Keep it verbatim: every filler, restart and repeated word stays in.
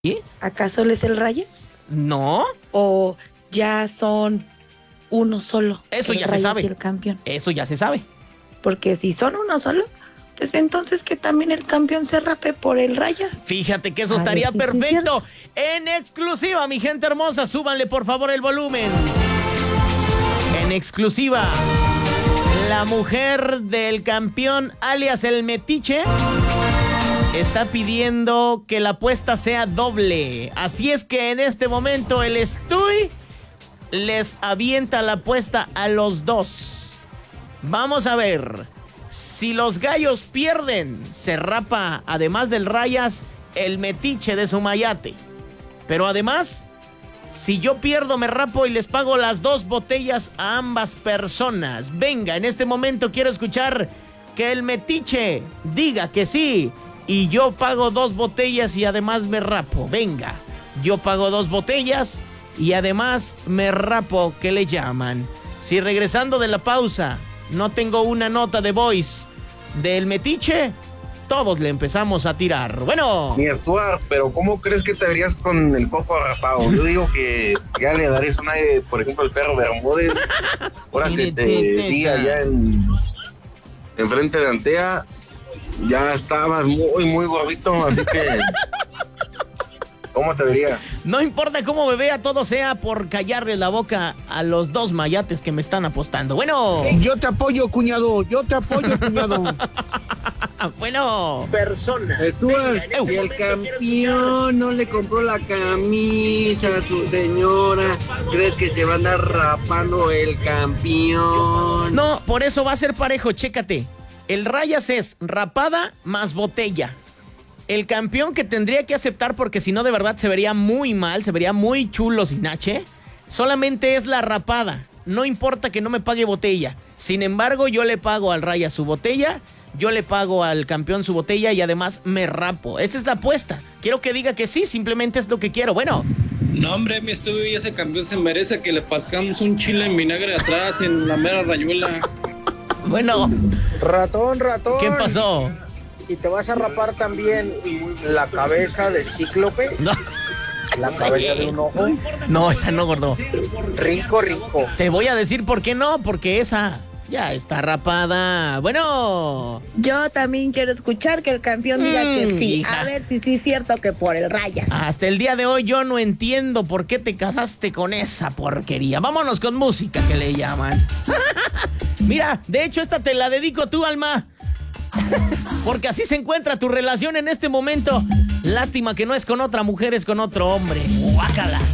¿Sí? ¿Acaso él es el Rayas? No. ¿O ya son uno solo? Eso el ya se Rayas sabe. y el campeón. Eso ya se sabe. Porque si son uno solo, pues entonces que también el campeón se rape por el Rayas. Fíjate que eso A estaría ver si sí es perfecto. En exclusiva, mi gente hermosa, súbanle por favor el volumen. En exclusiva, la mujer del campeón, alias el Metiche, está pidiendo que la apuesta sea doble. Así es que en este momento el Estuy les avienta la apuesta a los dos. Vamos a ver. Si los gallos pierden, se rapa, además del Rayas, el Metiche de su mayate. Pero además, si yo pierdo, me rapo y les pago las dos botellas a ambas personas. Venga, en este momento quiero escuchar que el Metiche diga que sí. Y yo pago dos botellas y además me rapo. Venga, yo pago dos botellas y además me rapo, que le llaman. Si regresando de la pausa no tengo una nota de voice del Metiche, todos le empezamos a tirar. Bueno. Mi Stuart, pero ¿cómo crees que te verías con el coco rapado? Yo digo que ya le darías una, de, por ejemplo, el perro Bermúdez. Ahora que te diga ya en, en frente de Antea, ya estabas muy, muy gordito, así que ¿cómo te verías? No importa cómo me vea, todo sea por callarle la boca a los dos mayates que me están apostando. Bueno. Yo te apoyo, cuñado. Yo te apoyo, cuñado. Bueno. Persona. Stuart, si el campeón no le compró la camisa a su señora, ¿crees que se va a andar rapando el campeón? No, por eso va a ser parejo, chécate. El Rayas es rapada más botella. El campeón, que tendría que aceptar, porque si no de verdad se vería muy mal, se vería muy chulo sin H, solamente es la rapada. No importa que no me pague botella. Sin embargo, yo le pago al Rayas su botella, yo le pago al campeón su botella y además me rapo. Esa es la apuesta. Quiero que diga que sí, simplemente es lo que quiero. Bueno. No, hombre, mi estudio y ese campeón se merece que le pascamos un chile en vinagre atrás en la mera rayuela. Bueno. Ratón, ratón. ¿Qué pasó? ¿Y te vas a rapar también la cabeza de Cíclope? No. La cabeza de un ojo. No, esa no, gordo. Rico, rico. Te voy a decir por qué no, porque esa ya está rapada. Bueno. Yo también quiero escuchar que el campeón diga Mm, que sí. hija. A ver si sí es cierto que por el Rayas. Hasta el día de hoy yo no entiendo por qué te casaste con esa porquería. Vámonos con música, que le llaman. Mira, de hecho esta te la dedico tú, Alma. Porque así se encuentra tu relación en este momento. Lástima que no es con otra mujer, es con otro hombre. Guácala.